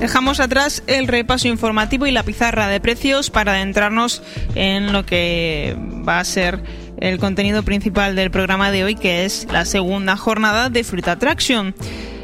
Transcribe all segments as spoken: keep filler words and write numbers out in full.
Dejamos atrás el repaso informativo y la pizarra de precios para adentrarnos en lo que va a ser el contenido principal del programa de hoy, que es la segunda jornada de Fruit Attraction.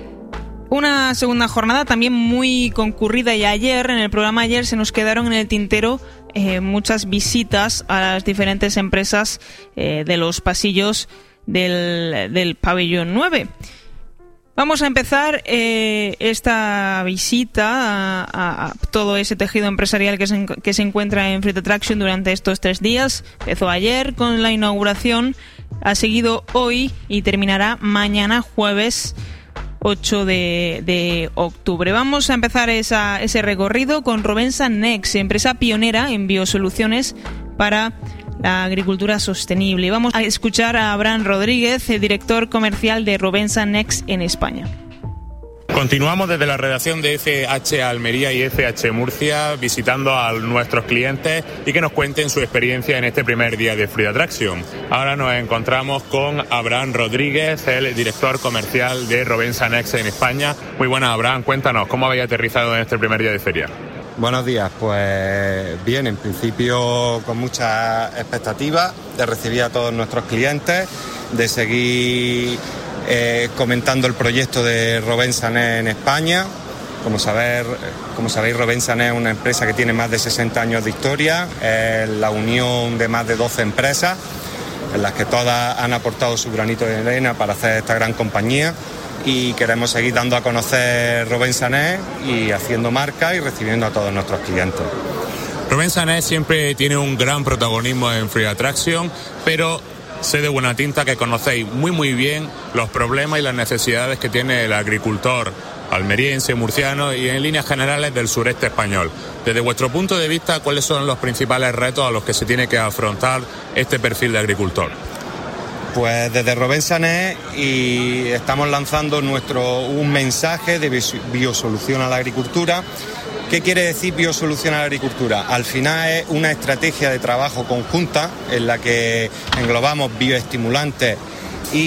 Una segunda jornada también muy concurrida, y ayer, en el programa ayer, se nos quedaron en el tintero eh, muchas visitas a las diferentes empresas eh, de los pasillos del, del pabellón nueve. Vamos a empezar eh, esta visita a, a todo ese tejido empresarial que se, que se encuentra en Fruit Attraction durante estos tres días. Empezó ayer con la inauguración, ha seguido hoy y terminará mañana jueves ocho de octubre. Vamos a empezar esa, ese recorrido con Rovensa Next, empresa pionera en biosoluciones para la agricultura sostenible. Vamos a escuchar a Abraham Rodríguez, el director comercial de Rovensa Next en España. Continuamos desde la redacción de F H Almería y F H Murcia visitando a nuestros clientes y que nos cuenten su experiencia en este primer día de Fruit Attraction. Ahora nos encontramos con Abraham Rodríguez, el director comercial de Rovensa Next en España. Muy buenas, Abraham, cuéntanos, ¿cómo habéis aterrizado en este primer día de feria? Buenos días, pues bien, en principio con muchas expectativas de recibir a todos nuestros clientes, de seguir eh, comentando el proyecto de Rovensa Next en España. Como, saber, como sabéis, Rovensa Next es una empresa que tiene más de sesenta años de historia, es la unión de más de doce empresas, en las que todas han aportado su granito de arena para hacer esta gran compañía. Y queremos seguir dando a conocer Rovensa Next y haciendo marca y recibiendo a todos nuestros clientes. Rovensa Next siempre tiene un gran protagonismo en Fruit Attraction, pero sé de buena tinta que conocéis muy muy bien los problemas y las necesidades que tiene el agricultor almeriense, murciano y en líneas generales del sureste español. Desde vuestro punto de vista, ¿cuáles son los principales retos a los que se tiene que afrontar este perfil de agricultor? Pues desde Rovensa Next y estamos lanzando nuestro un mensaje de biosolución a la agricultura. ¿Qué quiere decir biosolución a la agricultura? Al final es una estrategia de trabajo conjunta en la que englobamos bioestimulantes